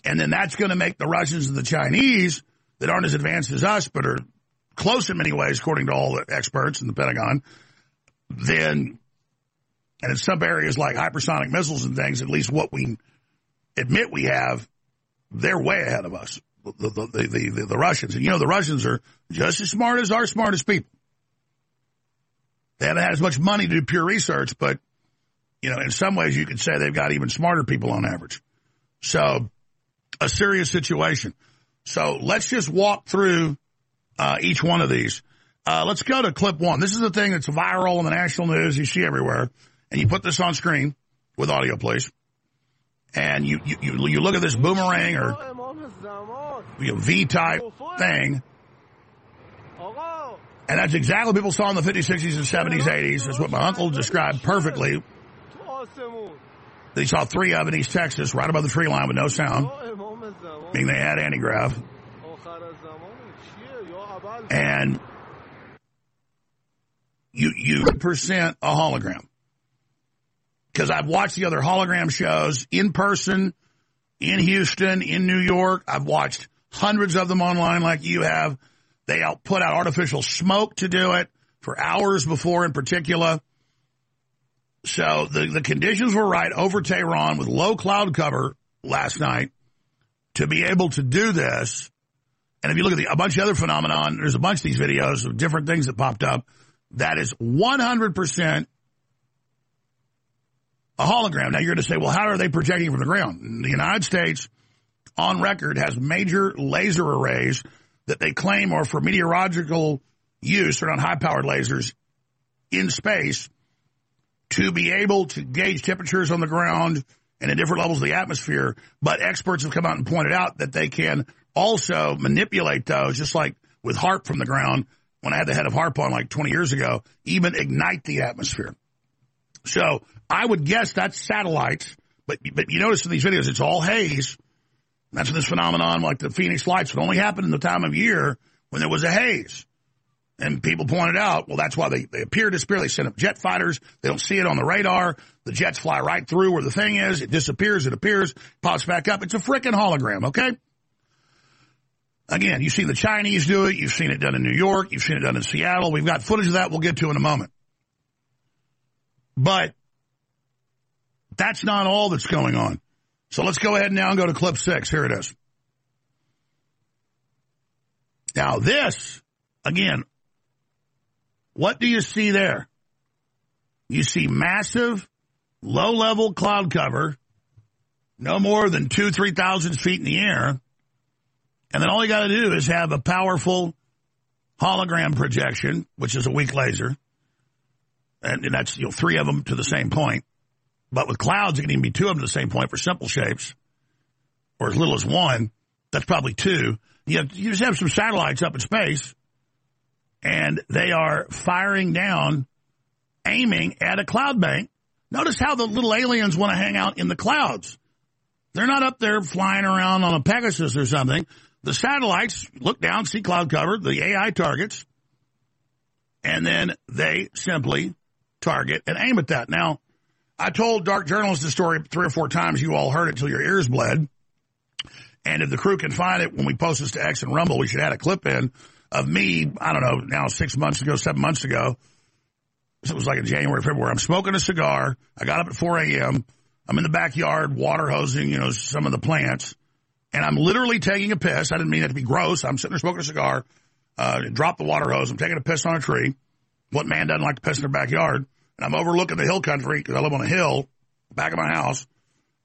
And then that's going to make the Russians and the Chinese that aren't as advanced as us, but are close in many ways, according to all the experts in the Pentagon, then, and in some areas like hypersonic missiles and things, at least what we admit we have, they're way ahead of us, the Russians. And, the Russians are just as smart as our smartest people. They haven't had as much money to do pure research, but, in some ways you could say they've got even smarter people on average. So, a serious situation. So, let's just walk through each one of these. Let's go to clip one. This is the thing that's viral in the national news. You see everywhere. And you put this on screen with audio, please. And you look at this boomerang or V-type thing. And that's exactly what people saw in the 50s, 60s, and 70s, 80s. That's what my uncle described perfectly. They saw 3 of in East Texas, right above the tree line with no sound. Meaning they had anti-grav. And you present a hologram. Because I've watched the other hologram shows in person, in Houston, in New York. I've watched hundreds of them online like you have. They put out artificial smoke to do it for hours before in particular. So the conditions were right over Tehran with low cloud cover last night to be able to do this. And if you look at a bunch of other phenomenon, there's a bunch of these videos of different things that popped up. That is 100% a hologram. Now you're going to say, well, how are they projecting from the ground? The United States, on record, has major laser arrays that they claim are for meteorological use. They're not high-powered lasers in space to be able to gauge temperatures on the ground and at different levels of the atmosphere. But experts have come out and pointed out that they can also manipulate those, just like with HAARP from the ground. When I had the head of HAARP on like 20 years ago, even ignite the atmosphere. So I would guess that's satellites, but you notice in these videos, it's all haze. That's this phenomenon like the Phoenix Lights would only happen in the time of year when there was a haze. And people pointed out, well, that's why they appear to disappear. They send up jet fighters. They don't see it on the radar. The jets fly right through where the thing is. It disappears. It appears, pops back up. It's a frickin' hologram, okay? Again, you've seen the Chinese do it. You've seen it done in New York. You've seen it done in Seattle. We've got footage of that we'll get to in a moment. But that's not all that's going on. So let's go ahead now and go to clip 6. Here it is. Now this, again, what do you see there? You see massive, low-level cloud cover, no more than 2,000-3,000 feet in the air. And then all you got to do is have a powerful hologram projection, which is a weak laser. And that's 3 of them to the same point. But with clouds, it can even be 2 of them to the same point for simple shapes, or as little as 1. That's probably 2. You just have some satellites up in space, and they are firing down, aiming at a cloud bank. Notice how the little aliens want to hang out in the clouds. They're not up there flying around on a Pegasus or something. The satellites look down, see cloud cover, the AI targets, and then they simply target and aim at that. Now, I told Dark Journalist the story 3 or 4 times. You all heard it till your ears bled. And if the crew can find it, when we post this to X and Rumble, we should add a clip in of me, I don't know, now 6 months ago, 7 months ago. So it was like in January, February. I'm smoking a cigar. I got up at 4 a.m. I'm in the backyard water hosing, some of the plants. And I'm literally taking a piss. I didn't mean that to be gross. I'm sitting there smoking a cigar, drop the water hose. I'm taking a piss on a tree. What man doesn't like to piss in their backyard? And I'm overlooking the hill country because I live on a hill, back of my house.